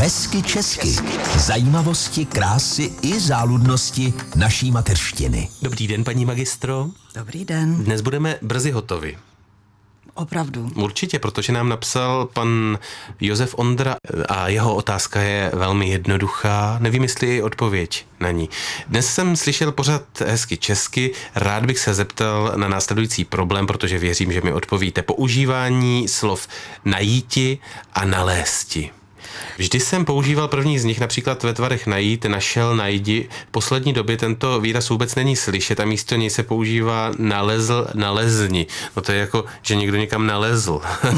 Hezky česky. Zajímavosti, krásy i záludnosti naší mateřštiny. Dobrý den, paní magistro. Dobrý den. Dnes budeme brzy hotovi. Opravdu. Určitě, protože nám napsal pan Josef Ondra a jeho otázka je velmi jednoduchá. Nevím, jestli je odpověď na ní. Dnes jsem slyšel pořad Hezky česky. Rád bych se zeptal na následující problém, protože věřím, že mi odpovíte. Používání slov najíti a nalézti. Vždy jsem používal první z nich, například ve tvarech najít, našel, najdi. V poslední době tento výraz vůbec není slyšet a místo něj se používá nalezl, nalezni. No to je jako, že někdo někam nalezl.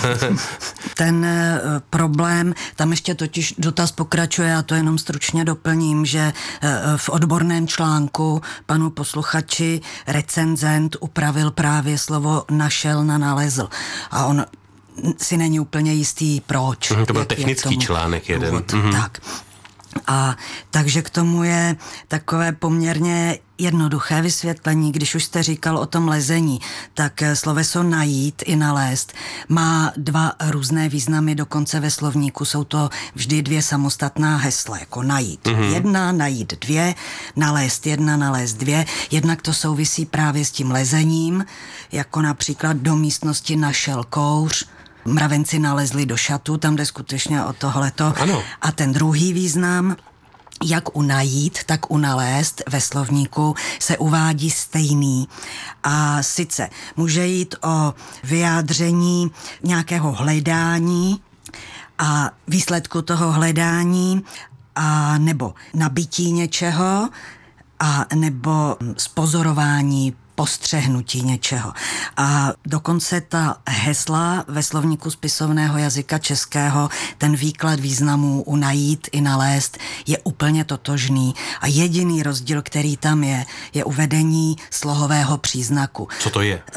Ten problém, tam ještě totiž dotaz pokračuje a to jenom stručně doplním, že v odborném článku panu posluchači recenzent upravil právě slovo našel na nalezl. A on si není úplně jistý, proč. To byl technický článek jeden. Tak. A takže k tomu je takové poměrně jednoduché vysvětlení. Když už jste říkal o tom lezení, tak sloveso najít i nalézt má dva různé významy, dokonce ve slovníku jsou to vždy dvě samostatná hesla, jako najít jedna, najít dvě, nalézt jedna, nalézt dvě. Jednak to souvisí právě s tím lezením, jako například do místnosti našel kouř, mravenci nalezli do šatu, tam jde skutečně o tohleto. Ano. A ten druhý význam, jak u najít, tak u nalézt ve slovníku se uvádí stejný. A sice může jít o vyjádření nějakého hledání a výsledku toho hledání a nebo nabití něčeho a nebo zpozorování, postřehnutí něčeho. A dokonce ta hesla ve slovníku spisovného jazyka českého, ten výklad významů u najít i nalézt je úplně totožný. A jediný rozdíl, který tam je uvedení slohového příznaku. Co to je?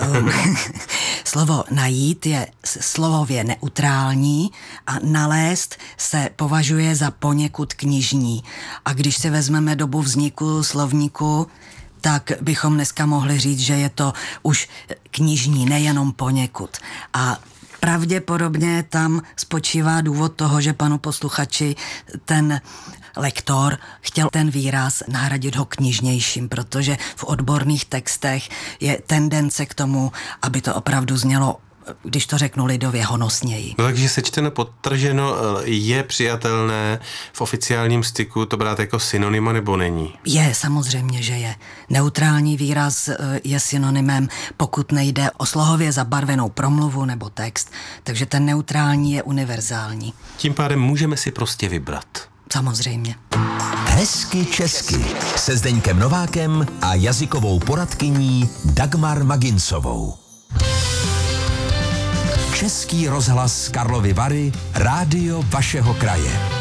Slovo najít je slovově neutrální a nalézt se považuje za poněkud knižní. A když si vezmeme dobu vzniku slovníku, tak bychom dneska mohli říct, že je to už knižní, nejenom poněkud. A pravděpodobně tam spočívá důvod toho, že panu posluchači ten lektor chtěl ten výraz nahradit ho knižnějším, protože v odborných textech je tendence k tomu, aby to opravdu znělo, když to řeknu lidově, honosněji. No, takže sečteno, podtrženo, je přijatelné v oficiálním styku to brát jako synonyma nebo není? Je, samozřejmě, že je. Neutrální výraz je synonymem, pokud nejde o slohově zabarvenou promluvu nebo text, takže ten neutrální je univerzální. Tím pádem můžeme si prostě vybrat. Samozřejmě. Hezky česky se Zdeňkem Novákem a jazykovou poradkyní Dagmar Maginsovou. Český rozhlas Karlovy Vary, rádio vašeho kraje.